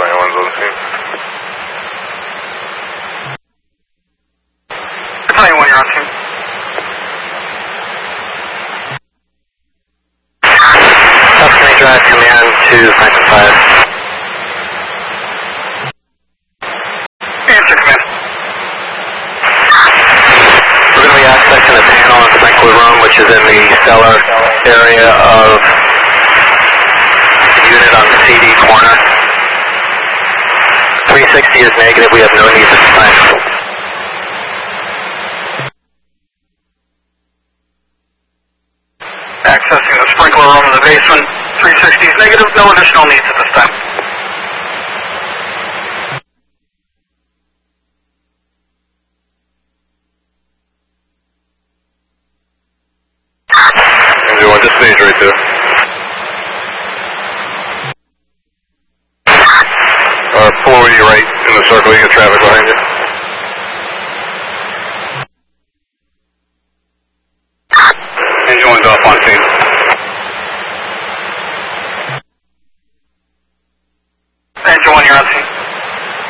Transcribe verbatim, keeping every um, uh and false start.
Showing one's on the scene. Battalion one, you're on scene. Tuscany Drive Command to Franklin five. Answer, command. We're going to be accessing the panel and sprinkler room, which is in the cellar area of the unit on the C D corner. three sixty is negative, we have no need at this time. Accessing the sprinkler room in the basement. three sixty is negative, no additional needs at this time. Angel one, just stage right there. Uh, pull away your right in the circle, you get traffic behind you. Angel one's off.